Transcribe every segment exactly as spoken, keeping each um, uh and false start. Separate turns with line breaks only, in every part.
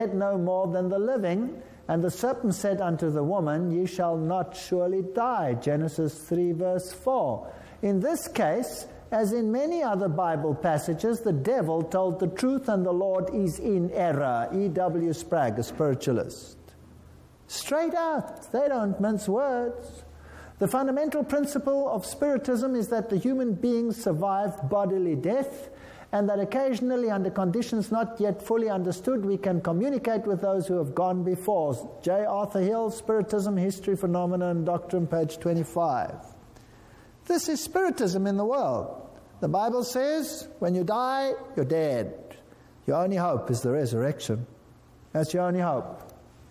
no more than the living. And the serpent said unto the woman, Ye shall not surely die. Genesis three verse four. In this case, as in many other Bible passages, the devil told the truth and the Lord is in error. E W Sprague, a spiritualist. Straight out. They don't mince words. The fundamental principle of Spiritism is that the human beings survive bodily death, and that occasionally, under conditions not yet fully understood, we can communicate with those who have gone before. J. Arthur Hill, Spiritism, History, Phenomena, and Doctrine, page twenty-five. This is Spiritism in the world. The Bible says, when you die, you're dead. Your only hope is the resurrection. That's your only hope.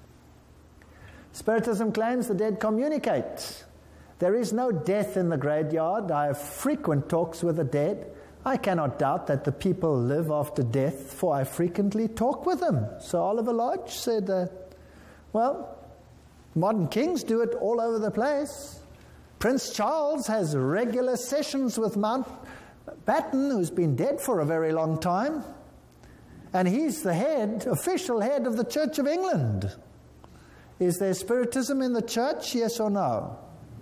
Spiritism claims the dead communicate. There is no death in the graveyard. I have frequent talks with the dead. I cannot doubt that the people live after death, for I frequently talk with them. So Oliver Lodge said, uh, well, modern kings do it all over the place. Prince Charles has regular sessions with Mountbatten, who's been dead for a very long time. And he's the head, official head of the Church of England. Is there Spiritism in the church, yes or no?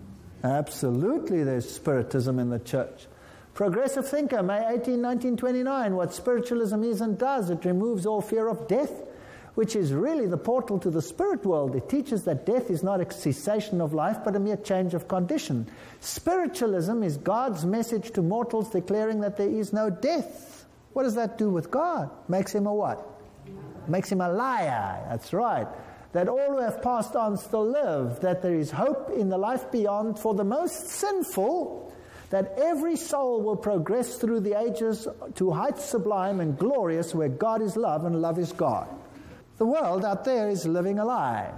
Absolutely there's Spiritism in the church. Progressive thinker, May eighteenth, nineteen twenty-nine, what spiritualism is and does, it removes all fear of death, which is really the portal to the spirit world. It teaches that death is not a cessation of life, but a mere change of condition. Spiritualism is God's message to mortals declaring that there is no death. What does that do with God? Makes him a what? Makes him a liar. That's right. That all who have passed on still live, that there is hope in the life beyond for the most sinful, that every soul will progress through the ages to heights sublime and glorious where God is love and love is God. The world out there is living a lie.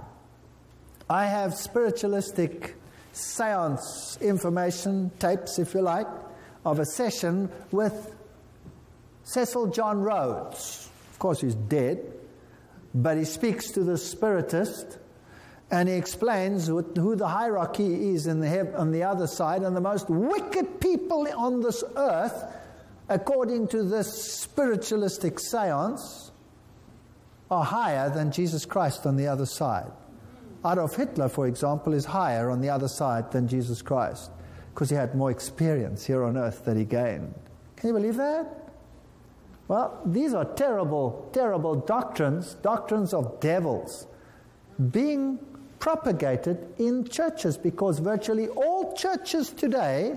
I have spiritualistic seance information, tapes if you like, of a session with Cecil John Rhodes. Of course he's dead, but he speaks to the spiritist and he explains who the hierarchy is in the hev- on the other side, and the most wicked people on this earth, according to this spiritualistic seance, are higher than Jesus Christ on the other side. Adolf Hitler, for example, is higher on the other side than Jesus Christ because he had more experience here on earth that he gained. Can you believe that? Well, these are terrible, terrible doctrines, doctrines of devils, being propagated in churches, because virtually all churches today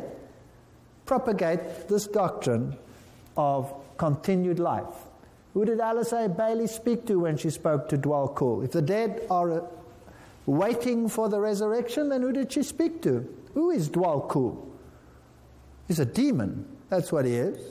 propagate this doctrine of continued life. Who did Alice A. Bailey speak to when she spoke to Dwal Kul? If the dead are uh, waiting for the resurrection, then who did she speak to? Who is Dwal Kul? He's a demon. That's what he is.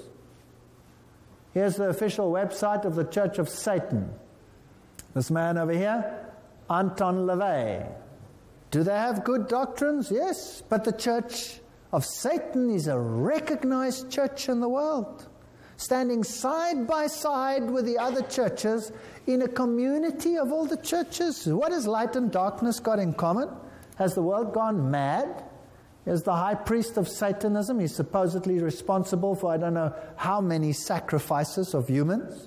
Here's the official website of the Church of Satan. This man over here, Anton LaVey. Do they have good doctrines? Yes, but the Church of Satan is a recognized church in the world, standing side by side with the other churches in a community of all the churches. What has light and darkness got in common? Has the world gone mad? Is the high priest of Satanism, he's supposedly responsible for I don't know how many sacrifices of humans.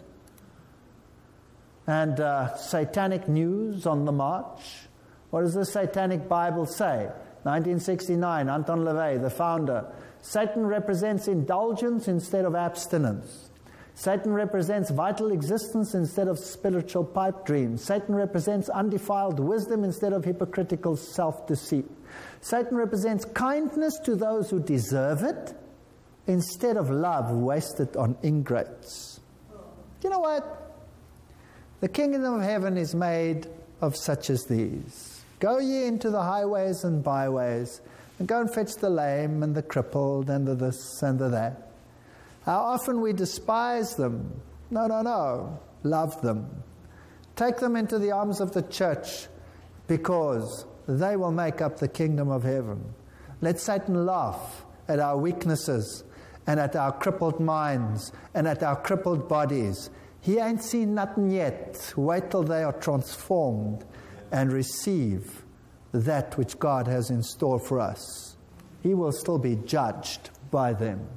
And uh, satanic news on the march. What does the Satanic Bible say? nineteen sixty-nine, Anton LaVey, the founder. Satan represents indulgence instead of abstinence. Satan represents vital existence instead of spiritual pipe dreams. Satan represents undefiled wisdom instead of hypocritical self-deceit. Satan represents kindness to those who deserve it instead of love wasted on ingrates. You know what? The kingdom of heaven is made of such as these. Go ye into the highways and byways, and go and fetch the lame and the crippled and the this and the that. How often we despise them. No, no, no. Love them. Take them into the arms of the church, because they will make up the kingdom of heaven. Let Satan laugh at our weaknesses and at our crippled minds and at our crippled bodies. He ain't seen nothing yet. Wait till they are transformed and receive that which God has in store for us. He will still be judged by them.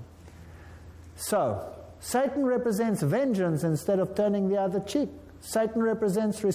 So, Satan represents vengeance instead of turning the other cheek. Satan represents